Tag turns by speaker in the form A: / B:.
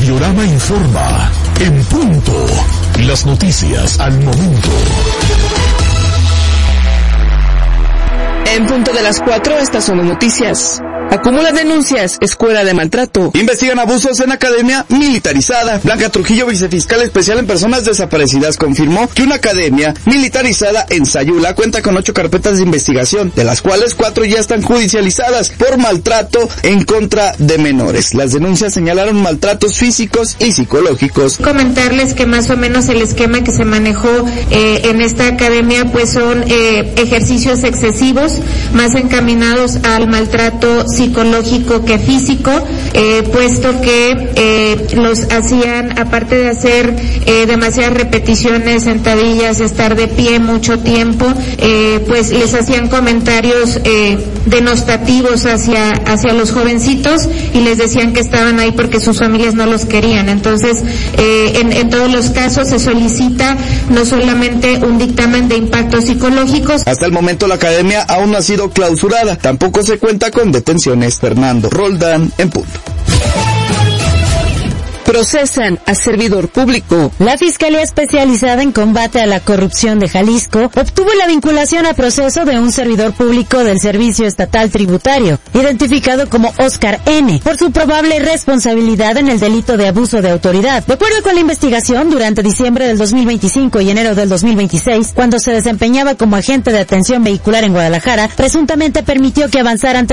A: Radiorama informa. En punto. Las noticias al momento.
B: En punto de las 4, estas son las noticias. Acumula denuncias, escuela de maltrato.
C: Investigan abusos en academia militarizada. Blanca Trujillo, vicefiscal especial en personas desaparecidas, confirmó que una academia militarizada en Sayula cuenta con 8 carpetas de investigación, de las cuales 4 ya están judicializadas por maltrato en contra de menores. Las denuncias señalaron maltratos físicos y psicológicos.
D: Comentarles que más o menos el esquema que se manejó en esta academia pues son ejercicios excesivos, más encaminados al maltrato psicológico que físico, puesto que los hacían, aparte de hacer demasiadas repeticiones, sentadillas, estar de pie mucho tiempo, pues les hacían comentarios denostativos hacia los jovencitos y les decían que estaban ahí porque sus familias no los querían. Entonces, en todos los casos se solicita no solamente un dictamen de impactos psicológicos.
C: Hasta el momento la academia aún no ha sido clausurada, tampoco se cuenta con detenciones. Fernando Roldán, en punto.
B: Procesan a servidor público.
E: La Fiscalía Especializada en Combate a la Corrupción de Jalisco obtuvo la vinculación a proceso de un servidor público del Servicio Estatal Tributario, identificado como Oscar N., por su probable responsabilidad en el delito de abuso de autoridad. De acuerdo con la investigación, durante diciembre del 2025 y enero del 2026, cuando se desempeñaba como agente de atención vehicular en Guadalajara, presuntamente permitió que avanzaran